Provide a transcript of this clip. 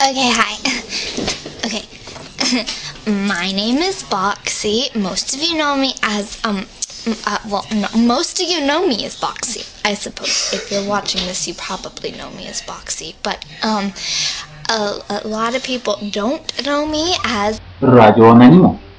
Okay, hi. Okay. My name is Boxy. Most of you know me as, no, most of you know me as Boxy, I suppose. If you're watching this, you probably know me as Boxy. But, a lot of people don't know me as Ragionanimo.